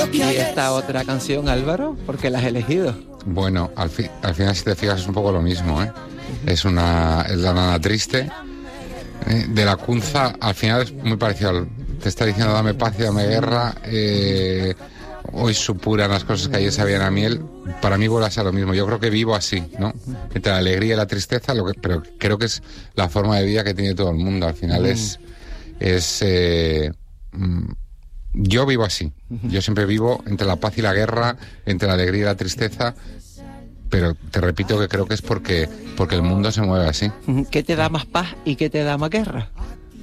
¿Y esta otra canción, Álvaro? ¿Por qué la has elegido? Bueno, al final, si te fijas, es un poco lo mismo, ¿eh? Es la nana triste. De la Cunza, al final es muy parecido. Te está diciendo dame paz y dame guerra. Hoy supuran las cosas que ayer sabían a miel. Para mí vuelve a ser lo mismo. Yo creo que vivo así, ¿no? Entre la alegría y la tristeza, pero creo que es la forma de vida que tiene todo el mundo. Al final yo vivo así. Yo siempre vivo entre la paz y la guerra, entre la alegría y la tristeza. Pero te repito que creo que es porque el mundo se mueve así. ¿Qué te da más paz y qué te da más guerra?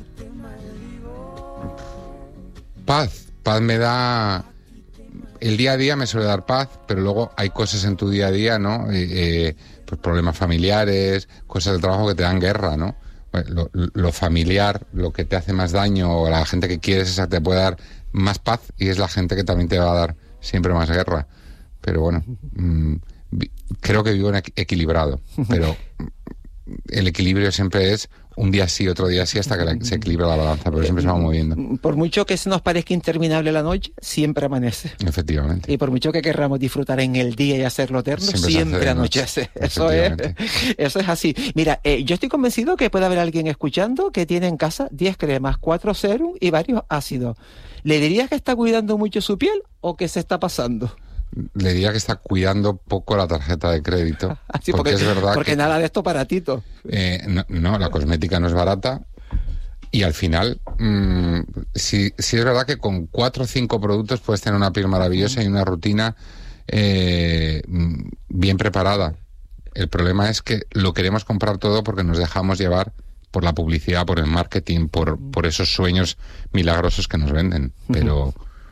Paz me da... El día a día me suele dar paz, pero luego hay cosas en tu día a día, ¿no? Pues problemas familiares, cosas del trabajo que te dan guerra, ¿no? Lo familiar, lo que te hace más daño, o la gente que quieres, esa te puede dar más paz, y es la gente que también te va a dar siempre más guerra. Pero bueno, creo que vivo equilibrado, pero el equilibrio siempre es un día sí, otro día sí, hasta que se equilibra la balanza, pero siempre se va moviendo. Por mucho que se nos parezca interminable la noche, siempre amanece. Efectivamente. Y por mucho que querramos disfrutar en el día y hacerlo eterno, siempre anochece. Eso es así. Mira, yo estoy convencido que puede haber alguien escuchando que tiene en casa 10 cremas, 4 serum y varios ácidos. ¿Le dirías que está cuidando mucho su piel o que se está pasando? Le diría que está cuidando poco la tarjeta de crédito. Sí, porque es verdad porque nada de esto baratito. No, la cosmética no es barata. Y al final, sí es verdad que con 4 o 5 productos puedes tener una piel maravillosa y una rutina bien preparada. El problema es que lo queremos comprar todo porque nos dejamos llevar por la publicidad, por el marketing, por esos sueños milagrosos que nos venden. Pero...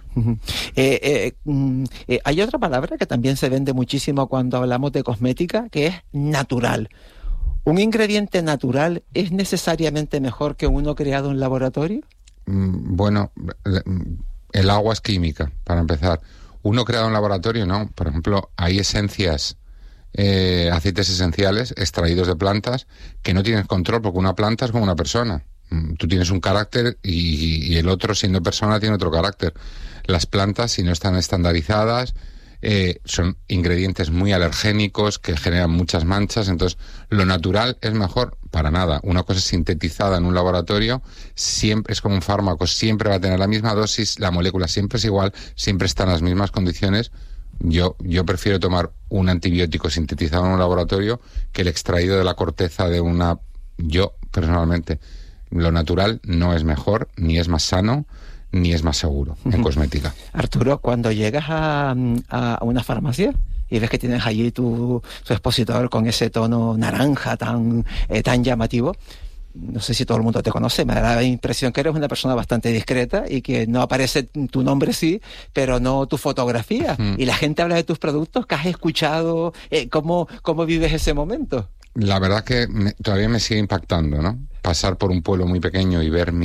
hay otra palabra que también se vende muchísimo cuando hablamos de cosmética, que es natural. ¿Un ingrediente natural es necesariamente mejor que uno creado en laboratorio? Bueno, el agua es química, para empezar. Uno creado en laboratorio, no. Por ejemplo, hay esencias, aceites esenciales extraídos de plantas que no tienes control, porque una planta es como una persona. Tú tienes un carácter y el otro, siendo persona, tiene otro carácter. Las plantas, si no están estandarizadas, son ingredientes muy alergénicos que generan muchas manchas. Entonces, lo natural es mejor para nada. Una cosa sintetizada en un laboratorio siempre es como un fármaco, siempre va a tener la misma dosis, la molécula siempre es igual, siempre está en las mismas condiciones. Yo prefiero tomar un antibiótico sintetizado en un laboratorio que el extraído de la corteza de una... Yo, personalmente, lo natural no es mejor, ni es más sano, ni es más seguro en cosmética. Arturo, cuando llegas a una farmacia y ves que tienes allí tu expositor con ese tono naranja tan llamativo, no sé si todo el mundo te conoce, me da la impresión que eres una persona bastante discreta y que no aparece tu nombre, sí, pero no tu fotografía. Y la gente habla de tus productos, que has escuchado, ¿cómo vives ese momento? La verdad que todavía me sigue impactando, ¿no? Pasar por un pueblo muy pequeño y ver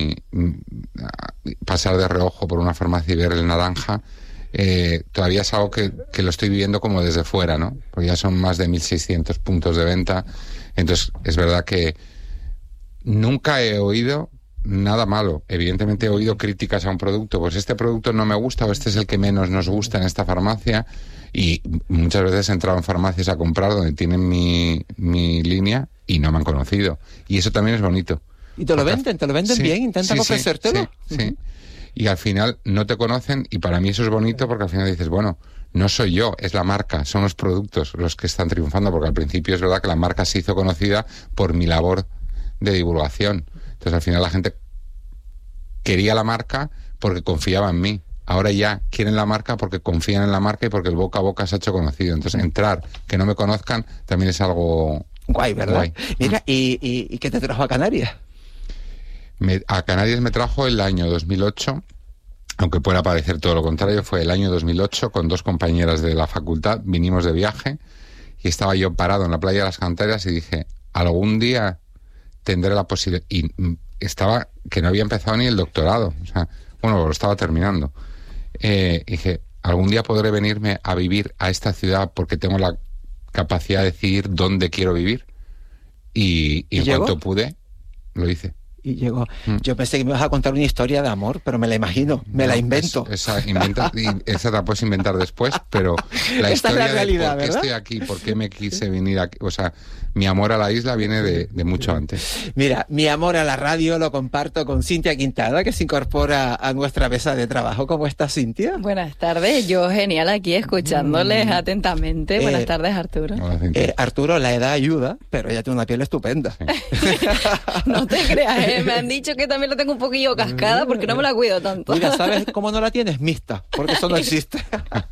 pasar de reojo por una farmacia y ver el naranja, todavía es algo que lo estoy viviendo como desde fuera, ¿no? Porque ya son más de 1.600 puntos de venta. Entonces, es verdad que nunca he oído nada malo. Evidentemente he oído críticas a un producto. Pues este producto no me gusta, o este es el que menos nos gusta en esta farmacia. Y muchas veces he entrado en farmacias a comprar donde tienen mi línea y no me han conocido. Y eso también es bonito. ¿Y te lo venden sí, bien? ¿Intentan ofrecértelo? Sí. Y al final no te conocen, y para mí eso es bonito porque al final dices, bueno, no soy yo, es la marca, son los productos los que están triunfando, porque al principio es verdad que la marca se hizo conocida por mi labor de divulgación. Entonces al final la gente quería la marca porque confiaba en mí. Ahora ya quieren la marca porque confían en la marca y porque el boca a boca se ha hecho conocido. Entonces entrar, que no me conozcan, también es algo guay, ¿verdad? Guay. Mira, ¿y qué te trajo a Canarias? A Canarias me trajo el año 2008, aunque pueda parecer todo lo contrario, fue el año 2008, con 2 compañeras de la facultad, vinimos de viaje y estaba yo parado en la playa de las Canteras y dije, algún día tendré la posibilidad, y estaba, que no había empezado ni el doctorado, o sea, bueno, lo estaba terminando. Dije, algún día podré venirme a vivir a esta ciudad porque tengo la capacidad de decidir dónde quiero vivir, y en cuanto pude, lo hice. Y llegó. Yo pensé que me ibas a contar una historia de amor, pero me la imagino, me la invento. Esa la puedes inventar después, pero la Esta historia es la realidad, de por qué ¿verdad? estoy aquí, por qué me quise venir aquí, o sea, mi amor a la isla viene de mucho antes. Mira, mi amor a la radio lo comparto con Cintia Quintada, que se incorpora a nuestra mesa de trabajo. ¿Cómo estás, Cintia? Buenas tardes, yo genial aquí escuchándoles atentamente. Buenas tardes, Arturo. Hola, Cintia. Arturo, la edad ayuda, pero ella tiene una piel estupenda. No te creas, me han dicho que también lo tengo un poquillo cascada porque no me la cuido tanto. Mira, ¿sabes cómo no la tienes? Mixta, porque eso no existe.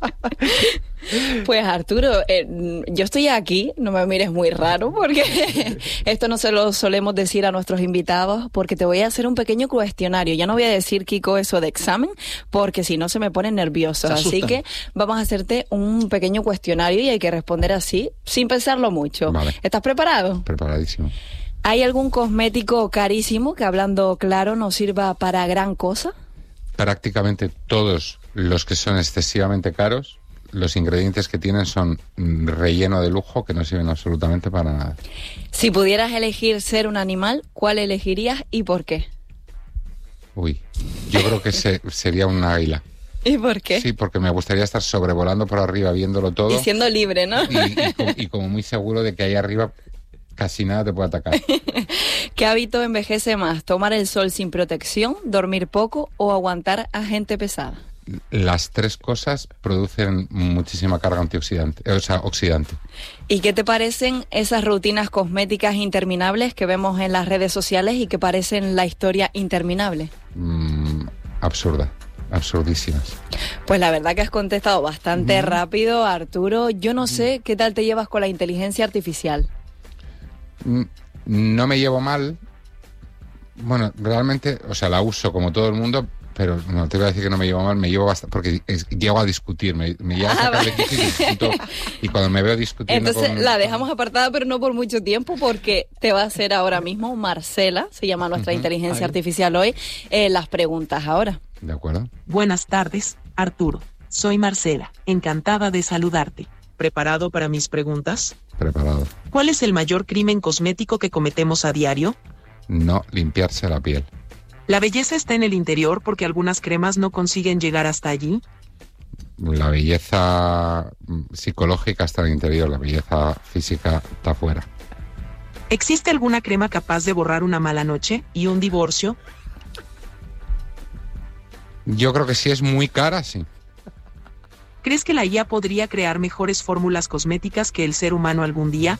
Pues Arturo, yo estoy aquí, no me mires muy raro porque esto no se lo solemos decir a nuestros invitados, porque te voy a hacer un pequeño cuestionario. Ya no voy a decir, Kiko, eso de examen, porque si no se me ponen nerviosos. Así que vamos a hacerte un pequeño cuestionario y hay que responder así, sin pensarlo mucho. Vale. ¿Estás preparado? Preparadísimo. ¿Hay algún cosmético carísimo que, hablando claro, no sirva para gran cosa? Prácticamente todos los que son excesivamente caros, los ingredientes que tienen son relleno de lujo que no sirven absolutamente para nada. Si pudieras elegir ser un animal, ¿cuál elegirías y por qué? Uy, yo creo que sería un águila. ¿Y por qué? Sí, porque me gustaría estar sobrevolando por arriba, viéndolo todo. Y siendo libre, ¿no? Y como muy seguro de que ahí arriba casi nada te puede atacar. ¿Qué hábito envejece más? ¿Tomar el sol sin protección, dormir poco o aguantar a gente pesada? Las tres cosas producen muchísima carga antioxidante, o sea, oxidante. ¿Y qué te parecen esas rutinas cosméticas interminables que vemos en las redes sociales y que parecen la historia interminable? Absurda. Absurdísimas. Pues la verdad que has contestado bastante rápido, Arturo. Yo no sé qué tal te llevas con la inteligencia artificial. No me llevo mal. Bueno, realmente, o sea, la uso como todo el mundo, pero no te voy a decir que no me llevo mal, me llevo bastante, porque llego a discutir, me llevo a sacar de quicio y discuto, y cuando me veo discutiendo... Entonces la dejamos apartada, pero no por mucho tiempo, porque te va a hacer ahora mismo Marcela, se llama nuestra inteligencia artificial hoy, las preguntas ahora. ¿De acuerdo? Buenas tardes, Arturo. Soy Marcela, encantada de saludarte. ¿Preparado para mis preguntas? Preparado. ¿Cuál es el mayor crimen cosmético que cometemos a diario? No limpiarse la piel. ¿La belleza está en el interior porque algunas cremas no consiguen llegar hasta allí? La belleza psicológica está en el interior, la belleza física está afuera. ¿Existe alguna crema capaz de borrar una mala noche y un divorcio? Yo creo que si es muy cara, sí. ¿Crees que la IA podría crear mejores fórmulas cosméticas que el ser humano algún día?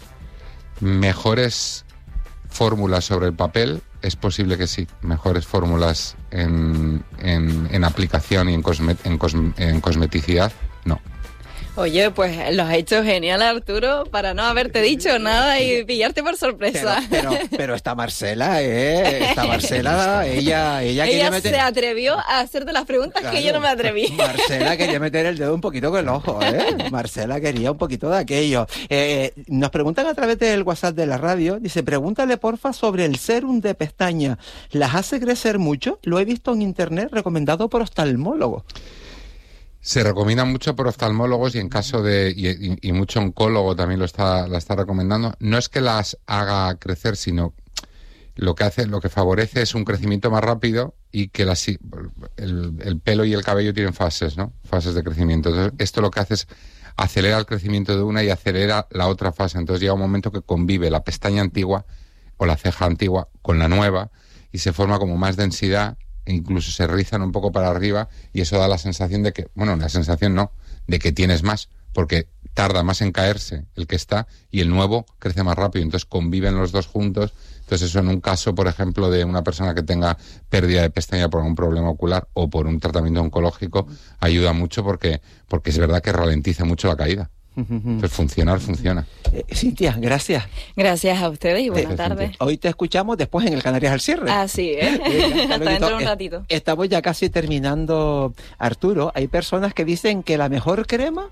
Mejores fórmulas sobre el papel, es posible que sí. Mejores fórmulas en aplicación y en cosmeticidad, no. Oye, pues lo has hecho genial, Arturo, para no haberte dicho nada y pillarte por sorpresa. Pero esta Marcela, esta Marcela, ella Ella se atrevió a hacerte las preguntas que yo no me atreví. Marcela quería meter el dedo un poquito con el ojo, Marcela quería un poquito de aquello. Nos preguntan a través del WhatsApp de la radio, dice, pregúntale porfa sobre el sérum de pestaña. ¿Las hace crecer mucho? Lo he visto en internet, recomendado por oftalmólogos. Se recomienda mucho por oftalmólogos y en caso de y mucho oncólogo también la está recomendando. No es que las haga crecer, sino lo que favorece es un crecimiento más rápido y que el pelo y el cabello tienen fases, ¿no? Fases de crecimiento. Entonces, esto lo que hace es acelera el crecimiento de una y acelera la otra fase. Entonces llega un momento que convive la pestaña antigua o la ceja antigua con la nueva y se forma como más densidad. E incluso se rizan un poco para arriba y eso da la sensación de que, bueno, la sensación no, de que tienes más, porque tarda más en caerse el que está y el nuevo crece más rápido, entonces conviven los dos juntos. Entonces eso en un caso, por ejemplo, de una persona que tenga pérdida de pestaña por un problema ocular o por un tratamiento oncológico, ayuda mucho porque es verdad que ralentiza mucho la caída. Entonces funciona. Cintia, gracias. Gracias a ustedes y buenas tardes. Hoy te escuchamos después en el Canarias al cierre. Así es. Hasta dentro de un ratito. Estamos ya casi terminando, Arturo. Hay personas que dicen que la mejor crema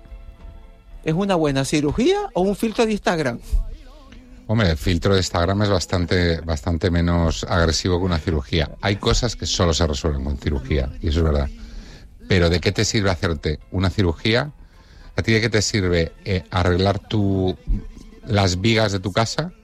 es una buena cirugía o un filtro de Instagram. Hombre, el filtro de Instagram es bastante menos agresivo que una cirugía. Hay cosas que solo se resuelven con cirugía, y eso es verdad. Pero ¿de qué te sirve hacerte una cirugía? ¿A ti de qué te sirve arreglar las vigas de tu casa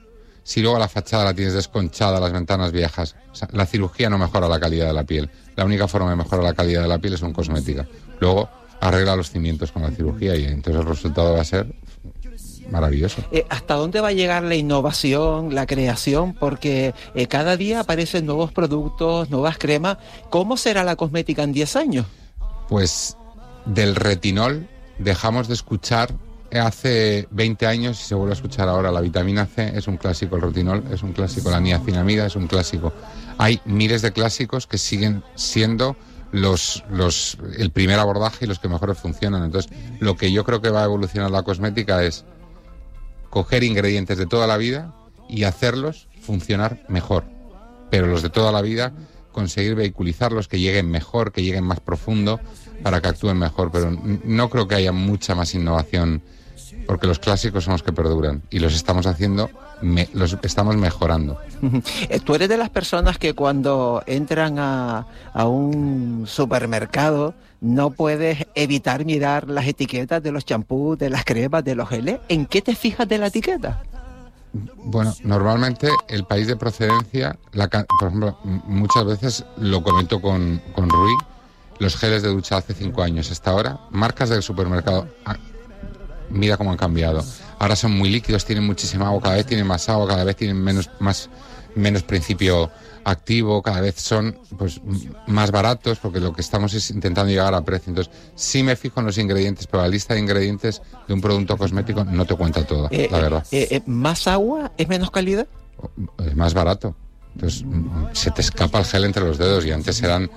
si luego la fachada la tienes desconchada, las ventanas viejas. O sea, la cirugía no mejora la calidad de la piel. La única forma de mejorar la calidad de la piel es con cosmética. Luego arregla los cimientos con la cirugía y entonces el resultado va a ser maravilloso. ¿Hasta dónde va a llegar la innovación, la creación? Porque cada día aparecen nuevos productos, nuevas cremas. ¿Cómo será la cosmética en 10 años? Pues del retinol dejamos de escuchar hace 20 años y se vuelve a escuchar ahora. La vitamina C es un clásico, el retinol es un clásico, la niacinamida es un clásico. Hay miles de clásicos que siguen siendo el primer abordaje y los que mejor funcionan. Entonces, lo que yo creo que va a evolucionar la cosmética es coger ingredientes de toda la vida y hacerlos funcionar mejor. Pero los de toda la vida, conseguir vehiculizarlos, que lleguen mejor, que lleguen más profundo, para que actúen mejor. Pero no creo que haya mucha más innovación, porque los clásicos son los que perduran y los estamos haciendo, los estamos mejorando. Tú eres de las personas que cuando entran a un supermercado no puedes evitar mirar las etiquetas de los champús, de las cremas, de los geles. ¿En qué te fijas de la etiqueta? Bueno, normalmente el país de procedencia, por ejemplo, muchas veces lo comento con Rui, los geles de ducha hace 5 años hasta ahora, marcas del supermercado, mira cómo han cambiado. Ahora son muy líquidos, tienen muchísima agua, cada vez tienen más agua, cada vez tienen menos principio activo, cada vez son pues más baratos, porque lo que estamos es intentando llegar a precio. Entonces, sí me fijo en los ingredientes, pero la lista de ingredientes de un producto cosmético no te cuenta todo, la verdad. ¿Más agua es menos calidad? Es más barato. Entonces, se te escapa el gel entre los dedos y antes eran...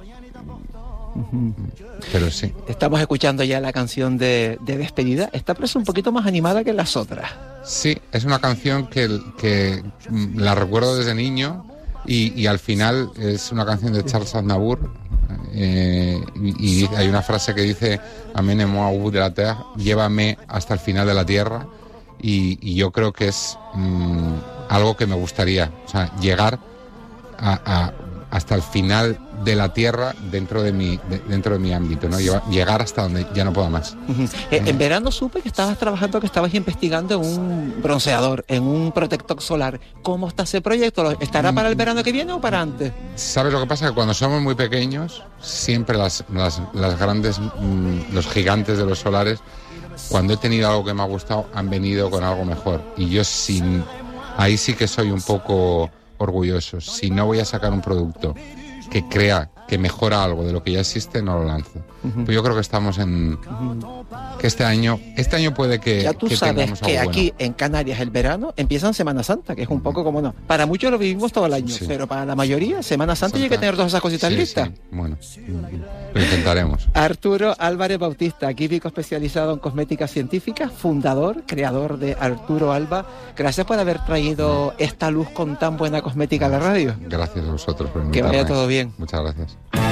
Pero sí. Estamos escuchando ya la canción de despedida. Esta parece un poquito más animada que las otras. Sí, es una canción que la recuerdo desde niño y al final es una canción de Charles Aznavour y hay una frase que dice Amenez-moi au bout de la terre, llévame hasta el final de la tierra, y yo creo que es algo que me gustaría, o sea, llegar hasta el final de la tierra dentro de mi ámbito, ¿no? Llegar hasta donde ya no pueda más. En verano supe que estabas trabajando, que estabas investigando en un bronceador, en un protector solar. ¿Cómo está ese proyecto? ¿Estará para el verano que viene o para antes? ¿Sabes lo que pasa? Que cuando somos muy pequeños, siempre las grandes, los gigantes de los solares, cuando he tenido algo que me ha gustado, han venido con algo mejor. Y yo ahí sí que soy un poco orgulloso. Si no voy a sacar un producto que crea que mejora algo de lo que ya existe, no lo lanzo. Pues yo creo que estamos que este año puede que ya tú sabes que aquí en Canarias el verano empieza en Semana Santa, que es un poco como no. Para muchos lo vivimos todo el año, pero para la mayoría Semana Santa hay que tener todas esas cositas listas. Sí. Bueno, lo intentaremos. Arturo Álvarez Bautista, químico especializado en cosmética científica, fundador, creador de Arturo Alba. Gracias por haber traído esta luz con tan buena cosmética a la radio. Gracias a vosotros por invitarme. Que vaya todo bien. Muchas gracias.